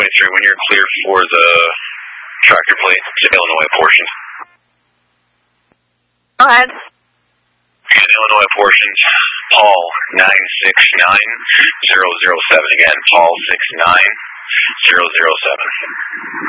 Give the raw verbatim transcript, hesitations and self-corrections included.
twenty-three, when you're clear for the tractor plate to Illinois portion. Go ahead. Illinois portions, Paul nine six nine zero zero seven. Again, Paul six nine zero zero seven.